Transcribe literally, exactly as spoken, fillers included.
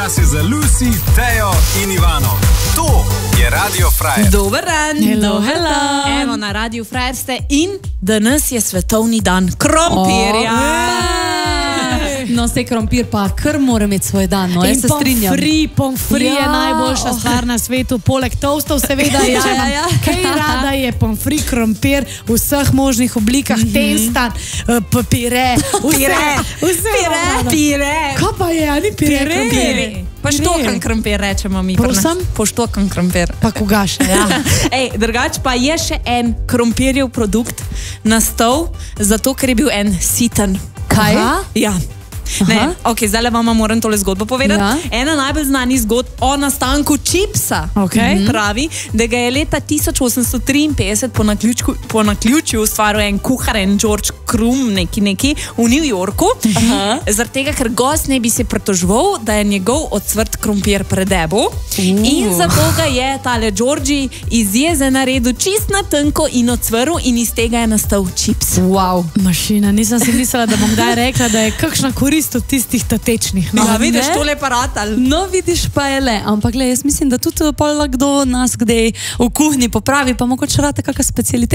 Čas je za Lucy, Tejo in Ivano. To je Radio Frajer. Dober dan. Hello, hello. Evo, na Radio Frajer ste in danes je svetovni dan krompirja. Oh, no, se krompir pa kar mora imeti svoj dan, no, jaz se strinjam. Pomfri, pomfri ja. je najboljša stvar na svetu, poleg toastov seveda je, Ja, ja, ja. kaj rada je pomfri, krompir v vseh možnih oblikah, mm -hmm. testan, uh, pire, Pire, vse pire, pire. Kaj pa je, ani pire, Pire. krompir? Pa štokan krompir rečemo mi. Prosim? Poštokan krompir. Pa koga še, ja. Ej, drugač pa je še en krompirjev produkt nastal, zato ker je bil en siten. Kaj? Ja. Ne, ok, zdaj vam moram tole zgodbo povedati. Ja. Ena najbolj znanih zgodb o nastanku čipsa Okay. pravi, da ga je leta tisoč osemsto triinpetdeset po naključku, po naključju ustvaril en kuhar, en George Crumb, neki neki v New Yorku. Zaradi tega, ker gost ne bi se pritoževal, da je njegov ocvrt krompir predebel. Uh. In zato ga je tale Georgi iz jeze naredil čist na tenko in ocvrl in iz tega je nastal čips. Wow. Mašina, nisem si mislila, da bom kdaj rekla, da je kakšna korist od tistih tatečnih. No, No, ja, vidiš, ne? tole paratal. No, vidiš, pa je le, ampak le, jaz mislim, da tudi pol kdo nas kdaj v kuhinji popravi, pa mogoče rate kakšna specialiteta.